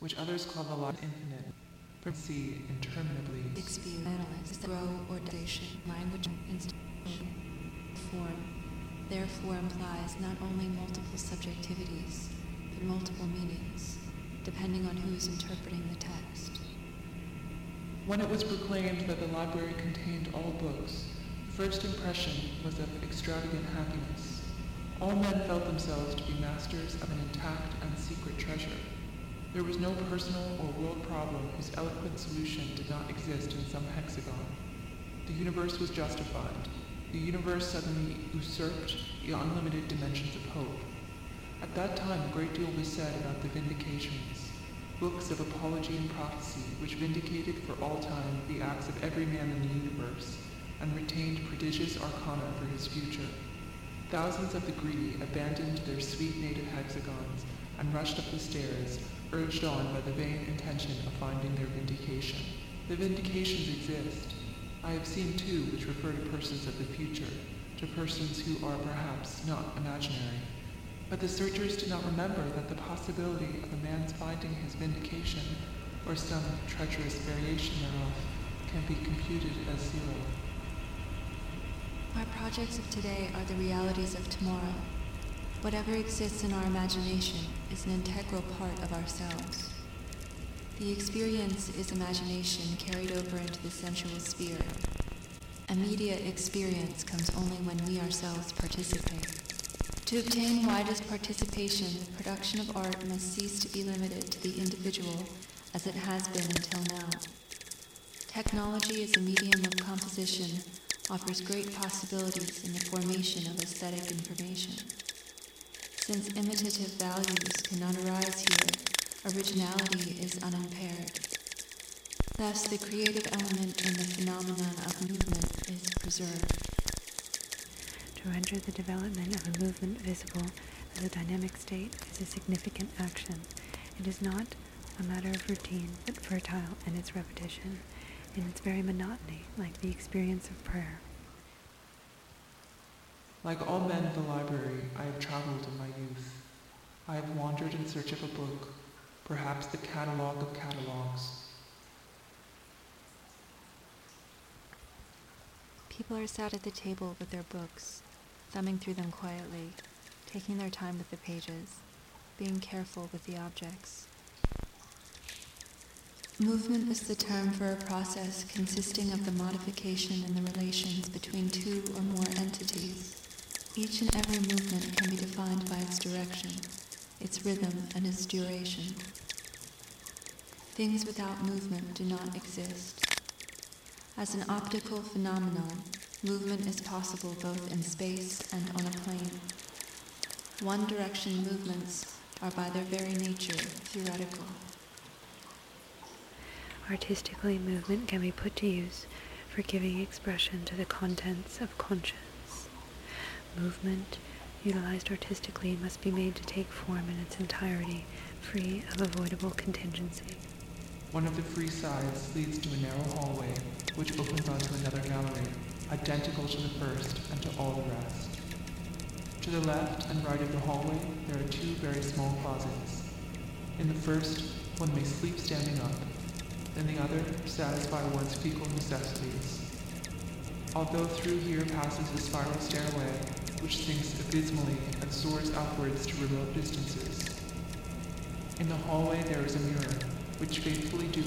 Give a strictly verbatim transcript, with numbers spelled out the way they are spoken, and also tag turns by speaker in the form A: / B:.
A: which others call the light infinite, see interminably.
B: Experience grow or dation, language, institution, form, therefore implies not only multiple subjectivities, but multiple meanings, depending on who is interpreting the text.
A: When it was proclaimed that the library contained all books, the first impression was of extravagant happiness. All men felt themselves to be masters of an intact and secret treasure. There was no personal or world problem whose eloquent solution did not exist in some hexagon. The universe was justified. The universe suddenly usurped the unlimited dimensions of hope. At that time, a great deal was said about the vindications, books of apology and prophecy which vindicated for all time the acts of every man in the universe and retained prodigious arcana for his future. Thousands of the greedy abandoned their sweet native hexagons and rushed up the stairs, urged on by the vain intention of finding their vindication. The vindications exist. I have seen two which refer to persons of the future, to persons who are perhaps not imaginary. But the searchers did not remember that the possibility of a man's finding his vindication, or some treacherous variation thereof, can be computed as zero.
B: Our projects of today are the realities of tomorrow. Whatever exists in our imagination is an integral part of ourselves. The experience is imagination carried over into the sensual sphere. Immediate experience comes only when we ourselves participate. To obtain widest participation, the production of art must cease to be limited to the individual as it has been until now. Technology as a medium of composition offers great possibilities in the formation of aesthetic information. Since imitative values cannot arise here, originality is unimpaired. Thus, the creative element in the phenomenon of movement is preserved.
C: To render the development of a movement visible as a dynamic state is a significant action. It is not a matter of routine, but fertile in its repetition, in its very monotony, like the experience of prayer.
A: Like all men of the library, I have traveled in my youth. I have wandered in search of a book, perhaps the catalogue of catalogues.
B: People are sat at the table with their books, thumbing through them quietly, taking their time with the pages, being careful with the objects. Movement is the term for a process consisting of the modification in the relations between two or more entities. Each and every movement can be defined by its direction, its rhythm, and its duration. Things without movement do not exist. As an optical phenomenon, movement is possible both in space and on a plane. One-direction movements are by their very nature theoretical.
C: Artistically, movement can be put to use for giving expression to the contents of conscience. Movement, utilized artistically, must be made to take form in its entirety, free of avoidable contingency.
A: One of the free sides leads to a narrow hallway, which opens onto another gallery, identical to the first and to all the rest. To the left and right of the hallway, there are two very small closets. In the first, one may sleep standing up. In the other, satisfy one's fecal necessities. Although through here passes a spiral stairway, which sinks abysmally and soars upwards to remote distances. In the hallway there is a mirror, which faithfully